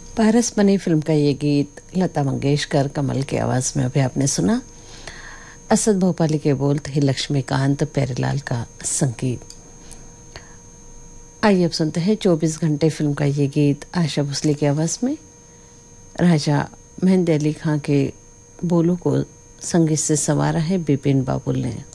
पारस बनी फिल्म का ये गीत लता मंगेशकर कमल की आवाज़ में अभी आपने सुना। असद भोपाली के बोल थे लक्ष्मीकांत प्यारेलाल का संगीत। आइए अब सुनते हैं 24 घंटे फिल्म का ये गीत आशा भोसले की आवाज़ में। राजा मेहंदी अली खां के बोलों को संगीत से संवारा है बिपिन बाबुल ने।